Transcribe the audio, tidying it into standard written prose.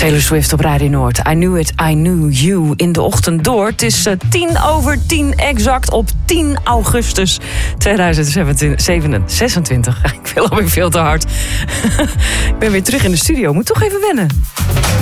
Taylor Swift op Radio Noord. I knew it, I knew you. In de ochtend door. Het is 10:10 exact op 10 augustus 2026. Ik wil alweer veel te hard. Ik ben weer terug in de studio. Moet toch even wennen.